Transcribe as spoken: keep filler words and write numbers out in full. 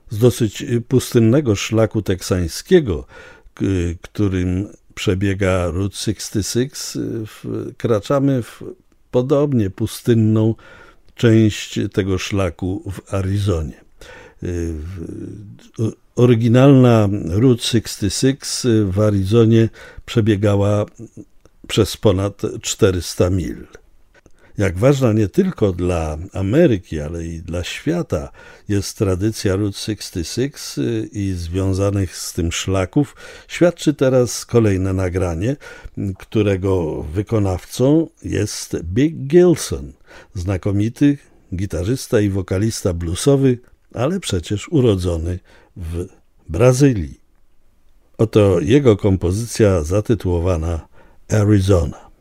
Z dosyć pustynnego szlaku teksańskiego, którym przebiega Route sześćdziesiąt sześć, wkraczamy w podobnie pustynną część tego szlaku w Arizonie. Oryginalna Route sześćdziesiąt sześć w Arizonie przebiegała przez ponad czterysta mil. Jak ważna nie tylko dla Ameryki, ale i dla świata jest tradycja Route sześćdziesiąt sześć i związanych z tym szlaków, świadczy teraz kolejne nagranie, którego wykonawcą jest Big Gilson, znakomity gitarzysta i wokalista bluesowy, ale przecież urodzony w Brazylii. Oto jego kompozycja zatytułowana Arizona.